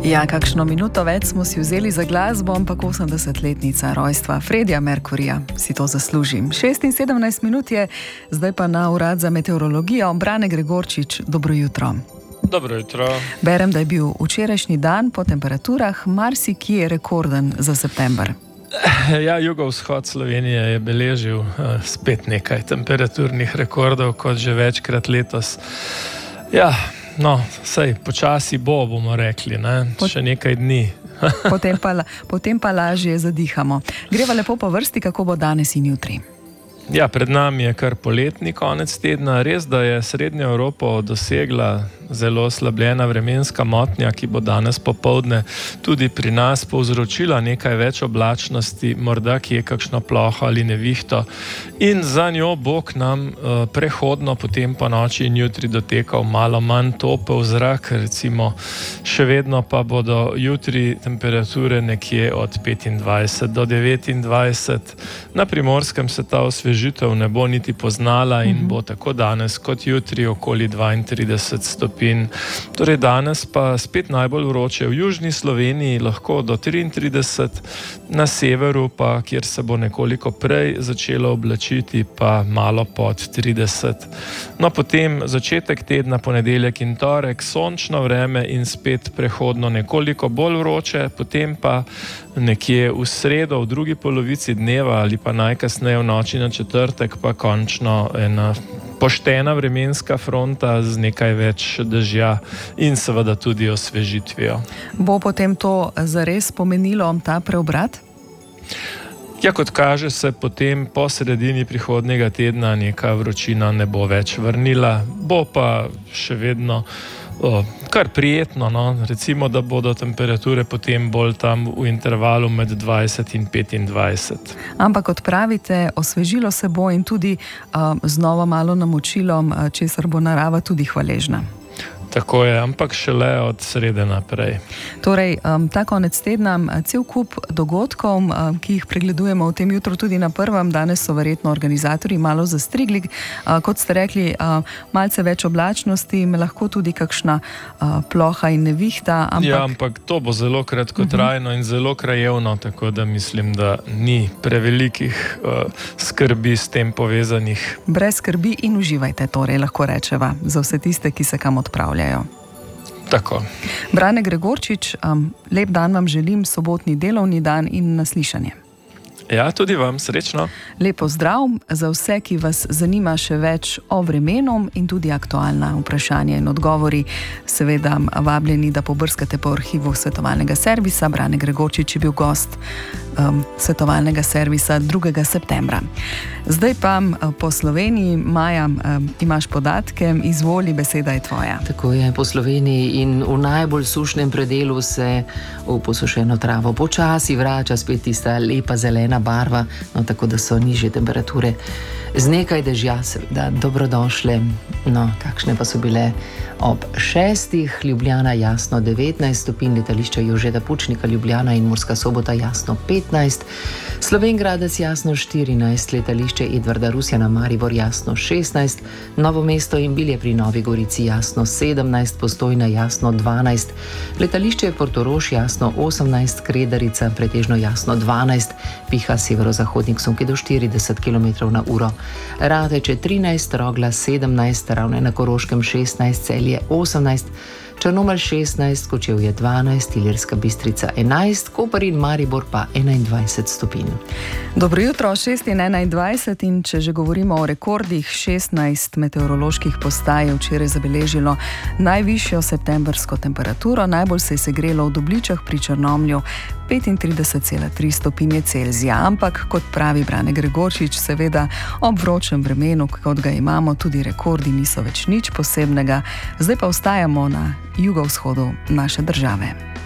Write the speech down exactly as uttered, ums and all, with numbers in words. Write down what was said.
Ja, kakšno minuto več smo si vzeli za glasbo, ampak osemdesetletnica rojstva Freddija Mercuryja si to zasluži. šest in sedemnajst minut je, zdaj pa na Urad za meteorologijo. Brane Gregorčič, dobro jutro. Dobro jutro. Berem, da je bil včerajšnji dan po temperaturah marsikje rekorden za september. Ja, jugovzhod Slovenije je beležil uh, spet nekaj temperaturnih rekordov, kot že večkrat letos. Ja, no, sej, počasi bo, bomo rekli, ne? Pot... še nekaj dni. potem, pa, potem pa lažje zadihamo. Greva lepo po vrsti, kako bo danes in jutri. Ja, pred nami je kar poletni konec tedna. Res, da je Srednjo Evropo dosegla zelo oslabljena vremenska motnja, ki bo danes popoldne tudi pri nas povzročila nekaj več oblačnosti, morda kje kakšno ploho ali nevihto. In za njo bo k nam uh, prehodno potem po noči in jutri dotekal malo manj topel zrak, recimo še vedno pa bodo jutri temperature nekje od petindvajset do devetindvajset. Na Primorskem se ta osvežitev ne bo niti poznala in bo tako danes kot jutri okoli dvaintrideset stopinj. Torej danes pa spet najbolj vroče v južni Sloveniji, lahko do triintrideset, na severu pa, kjer se bo nekoliko prej začelo oblačiti, pa malo pod trideset. No, potem začetek tedna, ponedeljek in torek, sončno vreme in spet prehodno nekoliko bolj vroče, potem pa nekje v sredo, v drugi polovici dneva ali pa najkasneje v noči na četrtek pa končno ena poštena vremenska fronta z nekaj več dežja in seveda tudi osvežitvijo. Bo potem to zares pomenilo ta preobrat? Ja, kot kaže se potem po sredini prihodnjega tedna neka vročina ne bo več vrnila, bo pa še vedno O, kar prijetno, no? Recimo, da bodo temperature potem bolj tam v intervalu med dvajset in petindvajset. Ampak kot pravite, osvežilo se bo in tudi uh, znova malo namočilo, uh, česar bo narava tudi hvaležna. Tako je, ampak šele od srede naprej. Torej, um, ta konec tedna cel kup dogodkov, um, ki jih pregledujemo v tem jutru tudi na prvem. Danes so verjetno organizatorji malo zastrigli. Uh, kot ste rekli, uh, malce več oblačnosti, lahko tudi kakšna uh, ploha in nevihta. Ampak... Ja, ampak to bo zelo kratkotrajno uh-huh. in zelo krajevno, tako da mislim, da ni prevelikih uh, skrbi s tem povezanih. Brez skrbi in uživajte, torej lahko rečeva, za vse tiste, ki se kam odpravljajo. Tako. Brane Gregorčič, um, lep dan vam želim, sobotni delovni dan in naslišanje. Ja, tudi vam, srečno. Lepo zdrav za vse, ki vas zanima še več o vremenu in tudi aktualna vprašanja in odgovori. Seveda vabljeni, da pobrskate po arhivu svetovalnega servisa. Brane Gregorčič je bil gost um, svetovalnega servisa drugega septembra. Zdaj pa po Sloveniji. Maja, um, imaš podatke, izvoli, beseda je tvoja. Tako je, po Sloveniji in v najbolj sušnem predelu se v posušeno travo počasi vrača spet tista lepa zelena barva, no, tako da so nižje temperature. Z nekaj dežja, seveda, dobrodošle. No, kakšne pa so bile ob šestih? Ljubljana jasno devetnajst stopinj, letališče Jožeta Pučnika Ljubljana in Murska Sobota jasno petnajst, Slovenj Gradec jasno štirinajst, letališče Edvarda Rusjana Maribor jasno šestnajst, Novo mesto in Bilje pri Novi Gorici jasno sedemnajst, Postojna jasno dvanajst, letališče Portorož jasno osemnajst, Kredarica pretežno jasno dvanajst, piha severozahodnik sunki do štirideset kilometrov na uro. Radeče trinajst, Rogla sedemnajst, Ravne na Koroškem šestnajst, Celje osemnajst, Črnomelj šestnajst, Kočevje dvanajst, Ilirska Bistrica enajst, Koper in Maribor pa enaindvajset stopinj. Dobro jutro, šest in enaindvajset, in če že govorimo o rekordih, šestnajst meteoroloških postaj je včeraj zabeležilo najvišjo septembrsko temperaturo. Najbolj se je segrelo v Dobličah pri Črnomlju, petintrideset cela tri stopinje Celzija. Ampak, kot pravi Brane Gregorčič, seveda ob vročem vremenu, kot ga imamo, tudi rekordi niso več nič posebnega. Zdaj pa ostajamo na jugovzhodu naše države.